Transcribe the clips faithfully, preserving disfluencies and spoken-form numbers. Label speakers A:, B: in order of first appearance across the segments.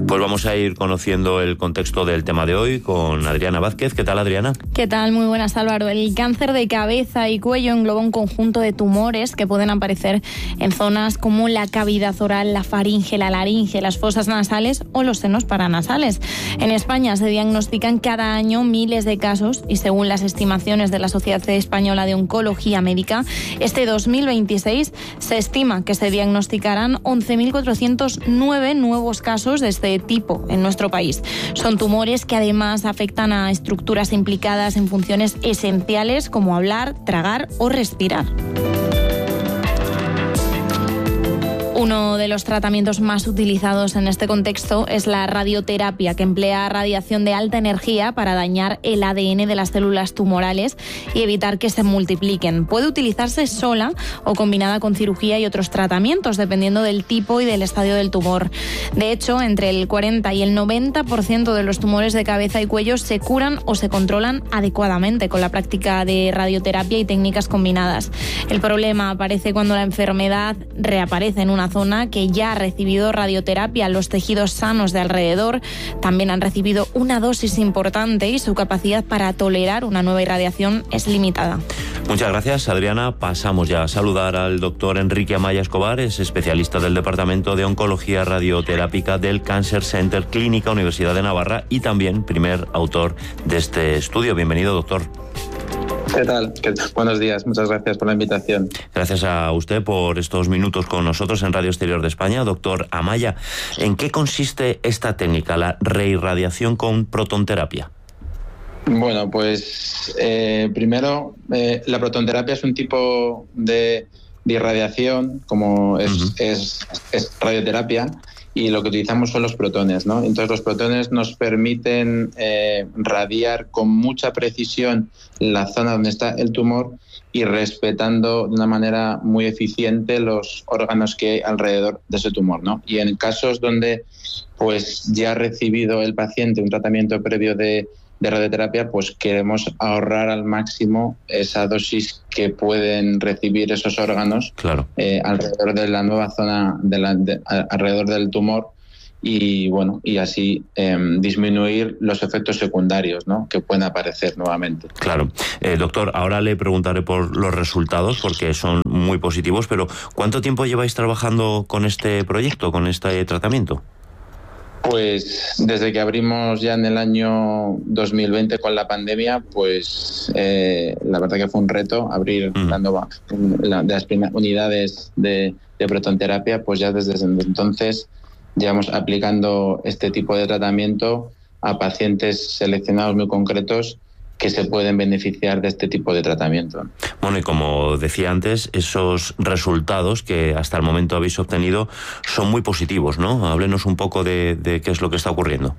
A: Pues vamos a ir conociendo el contexto del tema de hoy con Adriana Vázquez. ¿Qué tal, Adriana?
B: ¿Qué tal? Muy buenas, Álvaro. El cáncer de cabeza y cuello engloba un conjunto de tumores que pueden aparecer en zonas como la cavidad oral, la faringe, la laringe, las fosas nasales o los senos paranasales. En España se diagnostican cada año miles de casos y según las estimaciones de la Sociedad Española de Oncología Médica, este dos mil veintiséis se estima que se diagnosticarán once mil cuatrocientos nueve nuevos casos de este tipo en nuestro país. Son tumores que además afectan a estructuras implicadas en funciones esenciales como hablar, tragar o respirar. Uno de los tratamientos más utilizados en este contexto es la radioterapia, que emplea radiación de alta energía para dañar el A D N de las células tumorales y evitar que se multipliquen. Puede utilizarse sola o combinada con cirugía y otros tratamientos, dependiendo del tipo y del estadio del tumor. De hecho, entre el cuarenta y el noventa por ciento de los tumores de cabeza y cuello se curan o se controlan adecuadamente con la práctica de radioterapia y técnicas combinadas. El problema aparece cuando la enfermedad reaparece en una zona que ya ha recibido radioterapia. Los tejidos sanos de alrededor también han recibido una dosis importante y su capacidad para tolerar una nueva irradiación es limitada.
A: Muchas gracias, Adriana. Pasamos ya a saludar al doctor Enrique Amaya Escobar, es especialista del Departamento de Oncología Radioterápica del Cancer Center Clínica Universidad de Navarra y también primer autor de este estudio. Bienvenido, doctor.
C: ¿Qué tal? ¿Qué tal? Buenos días, muchas gracias por la invitación.
A: Gracias a usted por estos minutos con nosotros en Radio Exterior de España. Doctor Amaya, ¿en qué consiste esta técnica, la reirradiación con protonterapia?
C: Bueno, pues eh, primero, eh, la protonterapia es un tipo de, de irradiación, como es, uh-huh. es, es radioterapia, y lo que utilizamos son los protones, ¿no? Entonces los protones nos permiten eh, radiar con mucha precisión la zona donde está el tumor y respetando de una manera muy eficiente los órganos que hay alrededor de ese tumor, ¿no? Y en casos donde pues ya ha recibido el paciente un tratamiento previo de de radioterapia, pues queremos ahorrar al máximo esa dosis que pueden recibir esos órganos, claro. eh, alrededor de la nueva zona, de la, de, alrededor del tumor y bueno y así eh, disminuir los efectos secundarios, ¿no?, que pueden aparecer nuevamente.
A: Claro. Eh, doctor, ahora le preguntaré por los resultados porque son muy positivos, pero ¿cuánto tiempo lleváis trabajando con este proyecto, con este tratamiento?
C: Pues desde que abrimos ya en el año dos mil veinte con la pandemia, pues eh, la verdad que fue un reto abrir mm. dando la, de las primeras unidades de, de protonterapia, pues ya desde entonces llevamos aplicando este tipo de tratamiento a pacientes seleccionados muy concretos que se pueden beneficiar de este tipo de tratamiento.
A: Bueno, y como decía antes, esos resultados que hasta el momento habéis obtenido son muy positivos, ¿no? Háblenos un poco de, de qué es lo que está ocurriendo.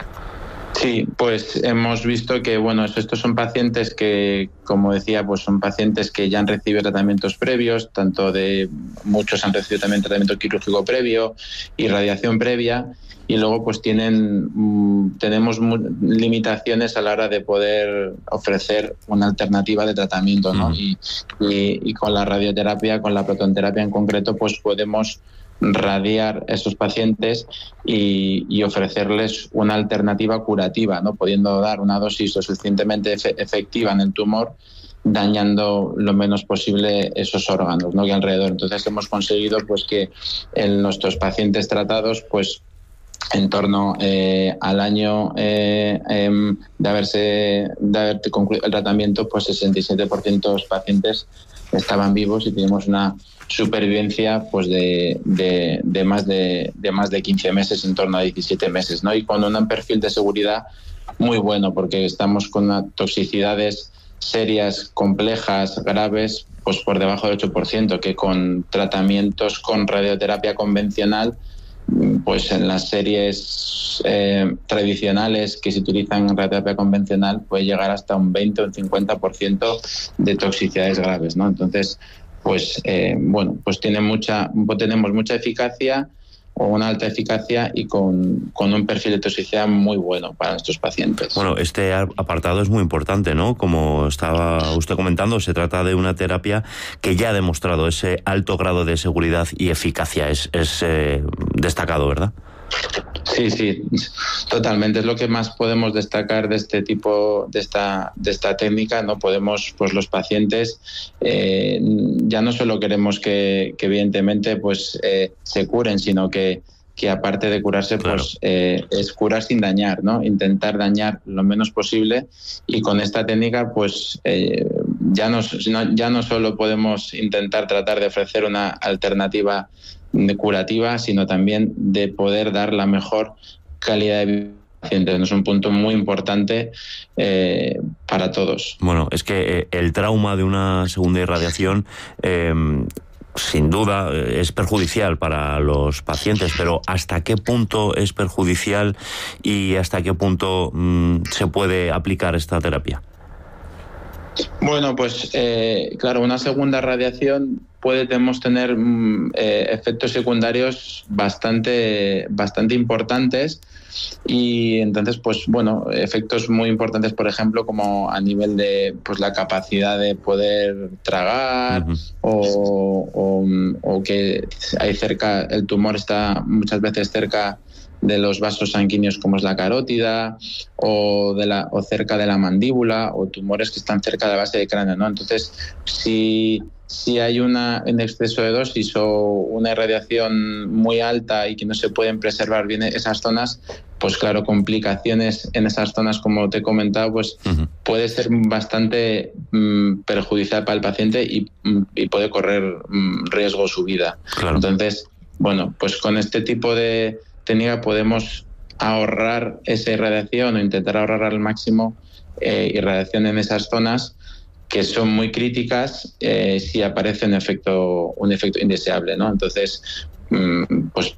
C: Sí, pues hemos visto que, bueno, estos son pacientes que, como decía, pues son pacientes que ya han recibido tratamientos previos, tanto de muchos han recibido también tratamiento quirúrgico previo y radiación previa, y luego pues tienen tenemos limitaciones a la hora de poder ofrecer una alternativa de tratamiento, ¿no? Mm. Y, y, y con la radioterapia, con la protonterapia en concreto, pues podemos radiar a esos pacientes y, y ofrecerles una alternativa curativa, ¿no?, pudiendo dar una dosis lo suficientemente efe- efectiva en el tumor, dañando lo menos posible esos órganos, ¿no?, que alrededor. Entonces hemos conseguido pues que en nuestros pacientes tratados, pues en torno eh, al año eh, eh, de haberse de haber concluido el tratamiento, pues sesenta y siete por ciento de los pacientes estaban vivos y tenemos una supervivencia pues de, de, de más de, de más de quince meses, en torno a diecisiete meses, ¿no? Y con un perfil de seguridad muy bueno, porque estamos con una toxicidades serias, complejas, graves, pues por debajo del ocho por ciento, que con tratamientos con radioterapia convencional, pues en las series eh, tradicionales que se utilizan en radioterapia convencional puede llegar hasta un veinte o un cincuenta por ciento de toxicidades graves, ¿no? Entonces, pues eh, bueno, pues tiene mucha, tenemos mucha eficacia o una alta eficacia y con, con un perfil de toxicidad muy bueno para nuestros pacientes.
A: Bueno, este apartado es muy importante, ¿no? Como estaba usted comentando, se trata de una terapia que ya ha demostrado ese alto grado de seguridad y eficacia. Es, es eh, destacado, ¿verdad?
C: Sí, sí, totalmente. Es lo que más podemos destacar de este tipo, de esta, de esta técnica. No podemos, pues los pacientes, eh, ya no solo queremos que, que evidentemente, pues eh, se curen, sino que que aparte de curarse, claro. pues eh, es curar sin dañar, ¿no? Intentar dañar lo menos posible, y con esta técnica, pues eh, ya no, ya no solo podemos intentar tratar de ofrecer una alternativa de curativa, sino también de poder dar la mejor calidad de vida al paciente. Es un punto muy importante eh, para todos.
A: Bueno, es que eh, el trauma de una segunda irradiación eh, sin duda es perjudicial para los pacientes, pero ¿hasta qué punto es perjudicial y hasta qué punto mmm, se puede aplicar esta terapia?
C: Bueno, pues eh, claro, una segunda radiación podemos tener eh, efectos secundarios bastante, bastante importantes, y entonces, pues bueno, efectos muy importantes, por ejemplo, como a nivel de pues la capacidad de poder tragar, uh-huh. o, o, o que hay cerca, el tumor está muchas veces cerca de los vasos sanguíneos, como es la carótida, o de la o cerca de la mandíbula, o tumores que están cerca de la base del cráneo, ¿no? Entonces, si si hay una, un exceso de dosis o una irradiación muy alta y que no se pueden preservar bien esas zonas, pues claro, complicaciones en esas zonas, como te he comentado, pues uh-huh. puede ser bastante mm, perjudicial para el paciente y, y puede correr mm, riesgo su vida. Claro. Entonces, bueno, pues con este tipo de técnica podemos ahorrar esa irradiación o intentar ahorrar al máximo eh, irradiación en esas zonas que son muy críticas eh, si aparece un efecto, un efecto indeseable, ¿no? Entonces, pues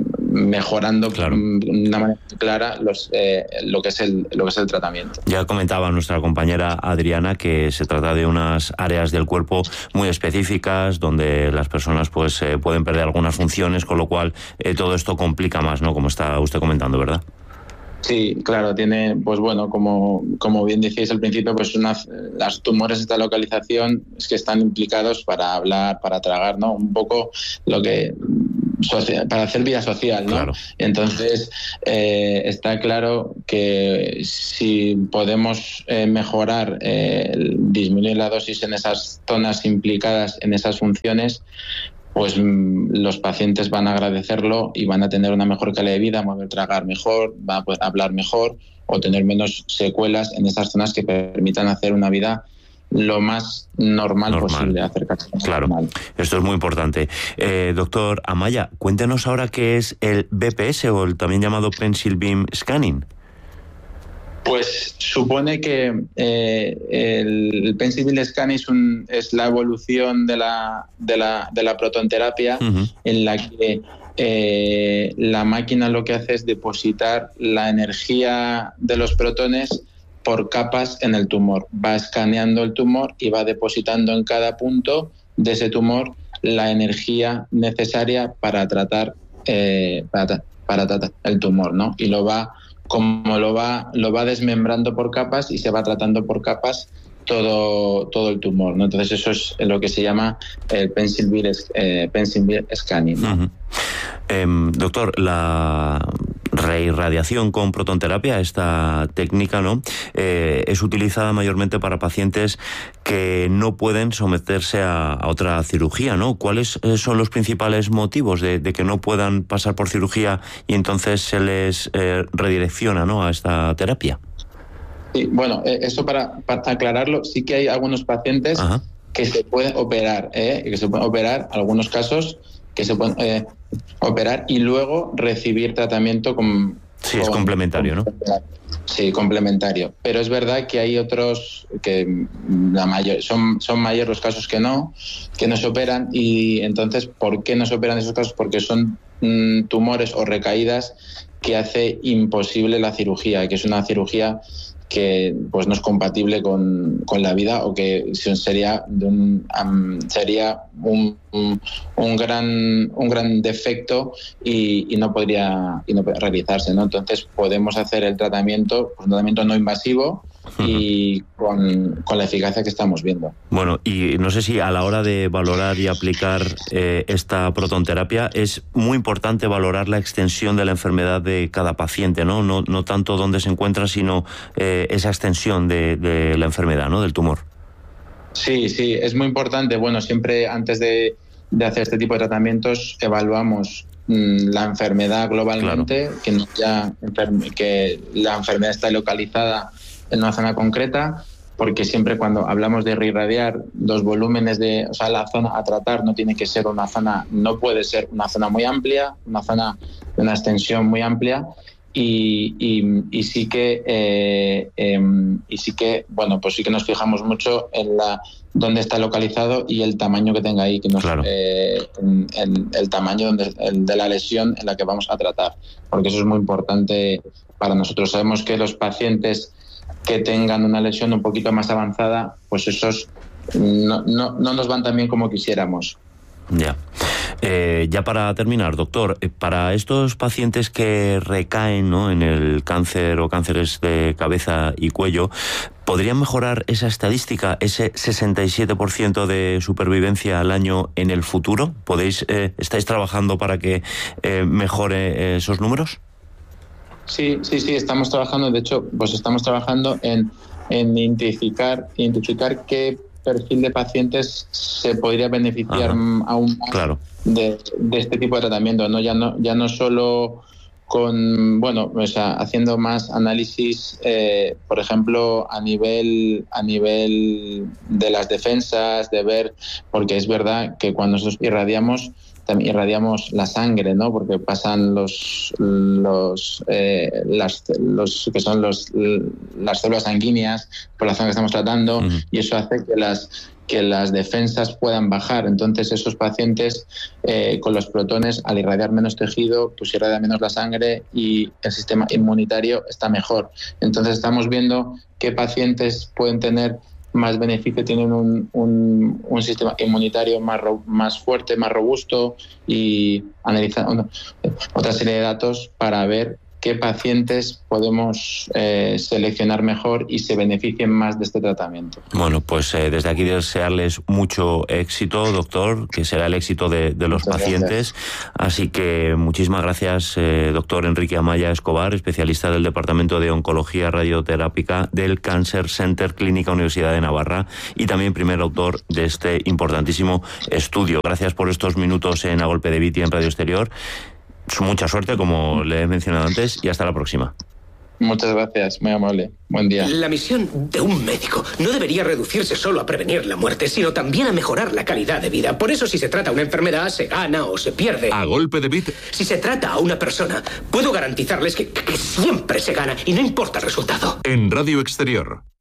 C: mejorando claro. de una manera clara los, eh, lo que es el lo que es el tratamiento.
A: Ya comentaba nuestra compañera Adriana que se trata de unas áreas del cuerpo muy específicas donde las personas pues eh, pueden perder algunas funciones, con lo cual eh, todo esto complica más, ¿no? Como está usted comentando, ¿verdad?
C: Sí, claro, tiene, pues bueno, como, como bien decíais al principio, pues unas, las tumores de esta localización es que están implicados para hablar, para tragar, ¿no? Un poco lo que para hacer vida social, ¿no?
A: Claro.
C: Entonces, eh, está claro que si podemos eh, mejorar, eh, disminuir la dosis en esas zonas implicadas en esas funciones, pues los pacientes van a agradecerlo y van a tener una mejor calidad de vida, van a poder tragar mejor, van a poder hablar mejor o tener menos secuelas en esas zonas que permitan hacer una vida lo más normal, normal. posible, acercarse a
A: claro,
C: normal.
A: Esto es muy importante. Eh, doctor Amaya, cuéntenos ahora qué es el B P S o el también llamado Pencil Beam Scanning.
C: Pues supone que eh, el, el Pencil Beam Scanning es, un, es la evolución de la, de la, de la protonterapia, uh-huh. en la que eh, la máquina lo que hace es depositar la energía de los protones por capas en el tumor. Va escaneando el tumor y va depositando en cada punto de ese tumor la energía necesaria para tratar, eh, para, para tratar el tumor, ¿no? Y lo va, como lo va, lo va desmembrando por capas y se va tratando por capas todo, todo el tumor, ¿no? Entonces eso es lo que se llama el Pencil Beam, eh, Pencil Beam Scanning, ¿no?
A: Uh-huh. Eh, doctor, la reirradiación con protonterapia, esta técnica, ¿no? Eh, es utilizada mayormente para pacientes que no pueden someterse a, a otra cirugía, ¿no? ¿Cuáles son los principales motivos de, de que no puedan pasar por cirugía y entonces se les eh, redirecciona, ¿no?, a esta terapia?
C: Sí, bueno, eh, eso para, para aclararlo, sí que hay algunos pacientes Ajá. que se pueden operar, ¿eh? que se pueden operar, algunos casos que se pueden eh, operar y luego recibir tratamiento con...
A: Sí,
C: con,
A: es complementario,
C: con,
A: ¿no?
C: Sí, complementario. Pero es verdad que hay otros que la mayor, son, son mayores los casos que no, que no se operan. Y entonces, ¿por qué no se operan esos casos? Porque son mm, tumores o recaídas que hace imposible la cirugía, que es una cirugía que pues no es compatible con, con la vida o que sería de un, um, sería un, un, un gran un gran defecto y, y no podría y no podría realizarse, ¿no? Entonces podemos hacer el tratamiento, pues, un tratamiento no invasivo y con, con la eficacia que estamos viendo.
A: Bueno, y no sé si a la hora de valorar y aplicar eh, esta protonterapia es muy importante valorar la extensión de la enfermedad de cada paciente, ¿no? No, no tanto dónde se encuentra, sino eh, esa extensión de, de la enfermedad, ¿no? Del tumor.
C: Sí, sí, es muy importante. Bueno, siempre antes de, de hacer este tipo de tratamientos evaluamos mmm, la enfermedad globalmente, claro. que, no ya, que la enfermedad está localizada en una zona concreta, porque siempre cuando hablamos de irradiar los volúmenes de, o sea, la zona a tratar no tiene que ser una zona, no puede ser una zona muy amplia, una zona de una extensión muy amplia, y, y, y sí que eh, eh, y sí que bueno pues sí que nos fijamos mucho en la dónde está localizado y el tamaño que tenga ahí, que nos,
A: claro.
C: eh, en, en el tamaño donde, el de la lesión en la que vamos a tratar, porque eso es muy importante para nosotros. Sabemos que los pacientes que tengan una lesión un poquito más avanzada, pues esos no, no, no nos van tan bien como quisiéramos.
A: Ya. Eh, ya para terminar, doctor, eh, para estos pacientes que recaen, ¿no?, en el cáncer o cánceres de cabeza y cuello, ¿podrían mejorar esa estadística, ese sesenta y siete por ciento de supervivencia al año en el futuro? ¿Podéis, eh, estáis trabajando para que eh, mejore esos números?
C: Sí, sí, sí, estamos trabajando, de hecho, pues estamos trabajando en, en identificar, identificar qué perfil de pacientes se podría beneficiar Ajá. aún más
A: claro.
C: de, de este tipo de tratamiento, no ya no ya no solo con bueno o sea haciendo más análisis eh, por ejemplo a nivel a nivel de las defensas, de ver, porque es verdad que cuando nosotros irradiamos también irradiamos la sangre, ¿no? Porque pasan los los eh, las los que son los las células sanguíneas por la zona que estamos tratando, uh-huh. y eso hace que las que las defensas puedan bajar. Entonces esos pacientes eh, con los protones, al irradiar menos tejido, pues irradia menos la sangre y el sistema inmunitario está mejor. Entonces estamos viendo qué pacientes pueden tener más beneficio, tienen un, un, un sistema inmunitario más, ro, más fuerte, más robusto, y analizar otra serie de datos para ver qué pacientes podemos eh, seleccionar mejor y se beneficien más de este tratamiento.
A: Bueno, pues eh, desde aquí desearles mucho éxito, doctor, que será el éxito de, de los Muchas pacientes. Gracias. Así que muchísimas gracias, eh, doctor Enrique Amaya Escobar, especialista del Departamento de Oncología Radioterápica del Cancer Center Clínica Universidad de Navarra y también primer autor de este importantísimo estudio. Gracias por estos minutos en A Golpe de Viti en Radio Exterior. Mucha suerte, como le he mencionado antes, y hasta la próxima.
C: Muchas gracias, muy amable. Buen día.
D: La misión de un médico no debería reducirse solo a prevenir la muerte, sino también a mejorar la calidad de vida. Por eso, si se trata a una enfermedad, se gana o se pierde.
E: A golpe de bit.
D: Si se trata a una persona, puedo garantizarles que, que siempre se gana y no importa el resultado.
E: En Radio Exterior.